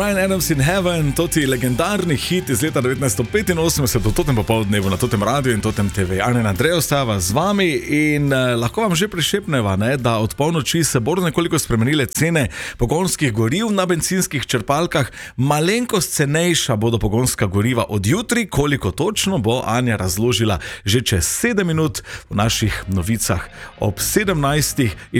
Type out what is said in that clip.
Bryan Adams in Heaven, to je legendarni hit iz leta 1985, v totem popoldnevu na totem radiju in totem TV. Ane Andrej ostava z vami in lahko vam že prišepneva, da od polnoči se bodo nekoliko spremenile cene pogonskih goriv na bencinskih črpalkah. Malenkost cenejša bodo pogonska goriva od jutri, koliko točno bo Anja razložila že čez 7 minut v naših novicah ob 17.